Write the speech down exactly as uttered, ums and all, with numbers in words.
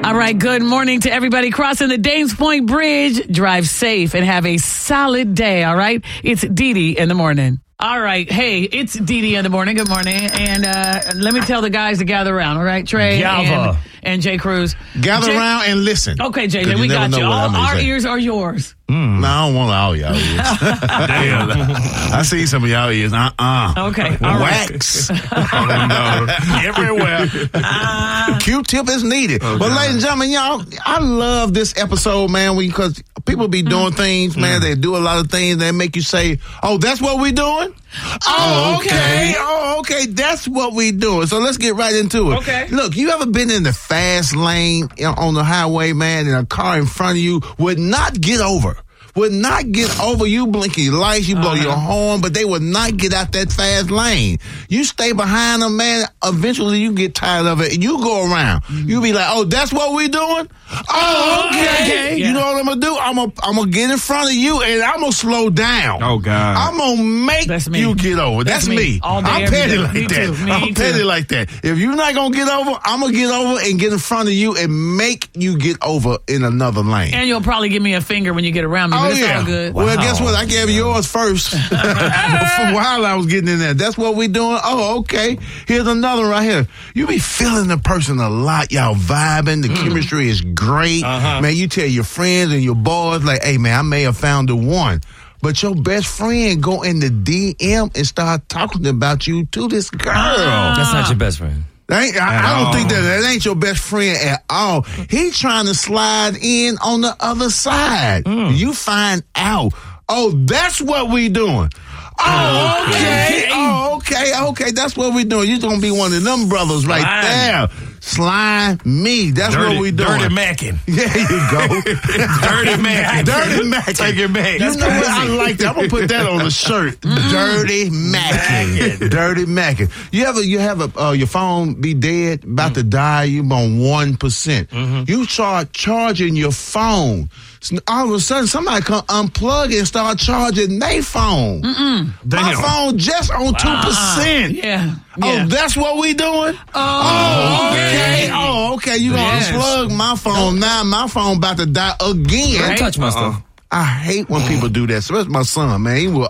All right, good morning to everybody crossing the Dames Point Bridge. Drive safe and have a solid day, all right? It's Dee Dee in the morning. All right, hey, it's Dee Dee in the morning. Good morning. And uh, let me tell the guys to gather around, all right? Trey and, and Jay Cruz. Gather Jay, around and listen. Okay, Jay, then we got you. All our say. ears are yours. Mm. No, I don't want all y'all ears. Damn. I see some of y'all ears. Uh-uh. Okay, all Wax. Oh, no. Everywhere. Uh, Q-tip is needed. Oh, but, God. Ladies and gentlemen, y'all, I love this episode, man, because people be doing mm. things, man. Mm. They do a lot of things that make you say, oh, that's what we doing? Oh, okay. Oh, okay. That's what we doing. So let's get right into it. Okay. Look, you ever been in the fast lane on the highway, man, and a car in front of you would not get over? Would not get over. You blink your lights, you blow uh-huh. your horn, but they would not get out that fast lane. You stay behind them, man. Eventually, you get tired of it, and you go around. Mm-hmm. You be like, "Oh, that's what we doing? Oh, okay. okay. Yeah. You know what I'm gonna do? I'm gonna I'm gonna get in front of you, and I'm gonna slow down. Oh God, I'm gonna make you get over. That's, That's me. me. All day, I'm petty like me that. Too. Me I'm too. petty like that. If you're not gonna get over, I'm gonna get over and get in front of you and make you get over in another lane. And you'll probably give me a finger when you get around me. Oh, but it's yeah. all good. Wow. Well, guess what? I gave yours first. While I was getting in there. That's what we doing? Oh, okay. Here's another right here. You be feeling the person a lot. Y'all vibing. The mm. chemistry is great. Uh-huh. Man, you tell your friends and your boys, like, hey, man, I may have found the one. But your best friend go in the D M and start talking about you to this girl. That's not your best friend. Ain't, I, I don't think that that ain't your best friend at all. He trying to slide in on the other side. Mm. You find out. Oh, that's what we doing. Oh, okay. Oh, okay. Okay. That's what we doing. You're going to be one of them brothers right Slime. there. Slime me. That's dirty, what we doing. Dirty macking. There you go. Dirty macking. Dirty macking. Take it back. You That's know crazy. what? I like that. I'm going to put that on the shirt. Mm. Dirty macking. Dirty macking. You ever, you have a, uh, your phone be dead, about mm. to die, you on one percent. Mm-hmm. You start charging your phone. All of a sudden, somebody come unplug it and start charging their phone. Mm-mm. My phone just on two wow. percent. Yeah. Oh, yeah. that's what we doing? Oh, oh okay. okay. Oh, okay. You gonna yes. unplug my phone now. My phone about to die again. Don't touch my stuff. I hate when people do that. So that's my son, man. He will